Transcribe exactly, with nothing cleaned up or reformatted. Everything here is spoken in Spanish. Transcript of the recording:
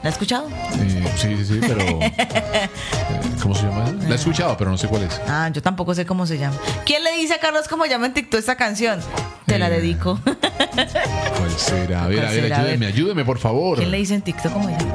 ¿La has escuchado? Eh, sí, sí, sí, pero eh, ¿cómo se llama? La he escuchado, pero no sé cuál es. Ah, yo tampoco sé cómo se llama. ¿Quién le dice a Carlos cómo llama en TikTok esta canción? Te la Eh, dedico. ¿Cuál será? A ver, ¿Cuál a ver, será? A ver. ayúdeme, ayúdeme, por favor. ¿Quién le dice en TikTok cómo llama?